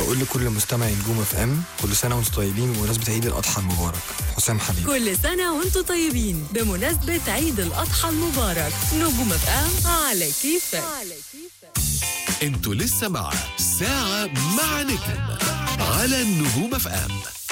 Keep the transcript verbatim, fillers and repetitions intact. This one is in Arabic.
بقول لكل مستمعي نجوم اف ام كل سنه وانتم طيبين بمناسبه عيد الاضحى المبارك. حسام حبيب. كل سنة وانتم طيبين بمناسبة عيد الأضحى المبارك. نجوم اف ام على كيفك. انتوا لسه مع ساعة مع نجم على النجوم اف ام.